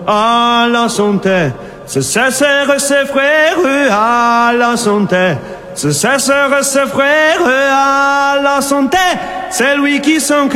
à la santé. Ce cessèrent ses frères à la santé. Ce cessèrent ses frères à la santé. C'est lui qui s'en